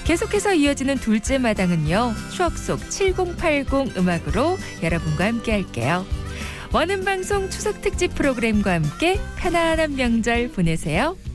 계속해서 이어지는 둘째 마당은요. 추억 속 7080 음악으로 여러분과 함께 할게요. 원음방송 추석 특집 프로그램과 함께 편안한 명절 보내세요.